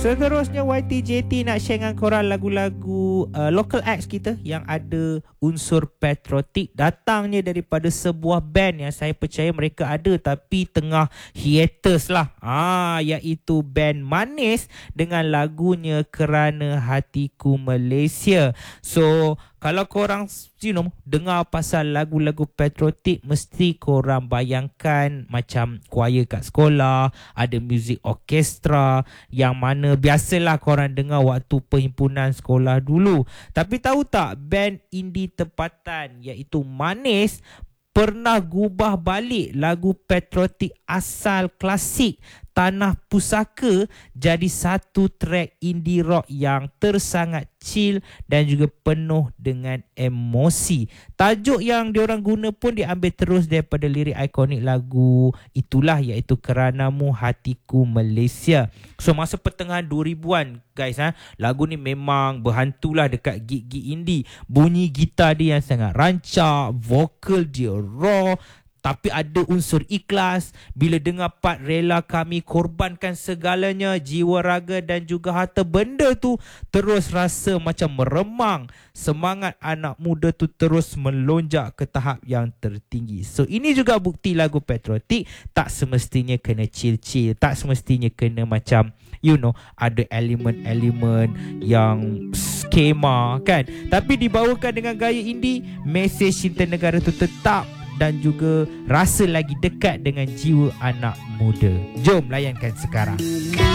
Seterusnya YTJT nak share dengan korang lagu-lagu local acts kita yang ada unsur patriotik. Datangnya daripada sebuah band yang saya percaya mereka ada tapi tengah hiatus lah. Iaitu band Manis dengan lagunya Kerana Hatiku Malaysia. So kalau korang dengar pasal lagu-lagu patriotik, mesti korang bayangkan macam choir kat sekolah, ada muzik orkestra yang mana biasalah korang dengar waktu perhimpunan sekolah dulu. Tapi tahu tak, band indie tempatan iaitu Manis pernah gubah balik lagu patriotik asal klasik Tanah Pusaka jadi satu track indie rock yang tersangat chill dan juga penuh dengan emosi. Tajuk yang diorang guna pun diambil terus daripada lirik ikonik lagu itulah, iaitu Keranamu Hatiku Malaysia. So masa pertengahan 2000-an guys, lagu ni memang berhantulah dekat gig-gig indie. Bunyi gitar dia yang sangat rancak, vokal dia raw, tapi ada unsur ikhlas. Bila dengar part rela kami korbankan segalanya, jiwa, raga dan juga harta benda tu, terus rasa macam meremang. Semangat anak muda tu terus melonjak ke tahap yang tertinggi. So ini juga bukti lagu patriotik tak semestinya kena chill-chill, tak semestinya kena macam ada elemen-elemen yang skema kan. Tapi dibawakan dengan gaya indie, mesej cinta negara tu tetap dan juga rasa lagi dekat dengan jiwa anak muda. Jom layankan sekarang.